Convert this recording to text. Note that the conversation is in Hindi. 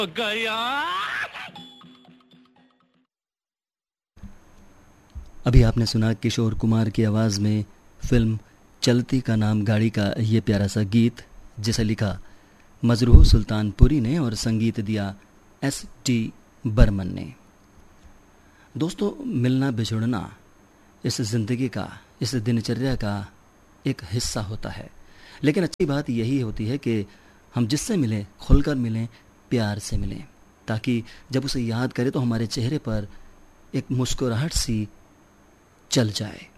गया। अभी आपने सुना किशोर कुमार की आवाज़ में फिल्म चलती का नाम गाड़ी का ये प्यारा सा गीत, जिसे लिखा मजरूह सुल्तानपुरी ने और संगीत दिया S.T. बर्मन ने। दोस्तों, मिलना बिछुड़ना इस ज़िंदगी का, इस दिनचर्या का एक हिस्सा होता है, लेकिन अच्छी बात यही होती है कि हम जिससे मिलें खुलकर मिलें, प्यार से मिलें, ताकि जब उसे याद करें तो हमारे चेहरे पर एक मुस्कुराहट सी चल जाए।